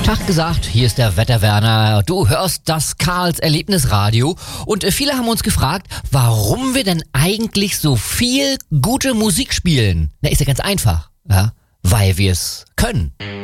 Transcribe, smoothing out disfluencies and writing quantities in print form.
Tag gesagt, hier ist der Wetterwerner. Du hörst das Karls Erlebnisradio und viele haben uns gefragt, warum wir denn eigentlich so viel gute Musik spielen. Na, ist ja ganz einfach, ja? Weil wir es können.